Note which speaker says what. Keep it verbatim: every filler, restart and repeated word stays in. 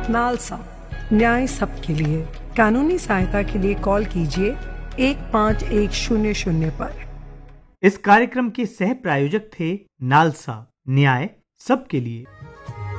Speaker 1: NALSA, न्याय सबके लिए। कानूनी सहायता के लिए कॉल कीजिए एक पाँच एक शून्य शून्य पर।
Speaker 2: इस कार्यक्रम के सह प्रायोजक थे नालसा, न्याय सबके लिए।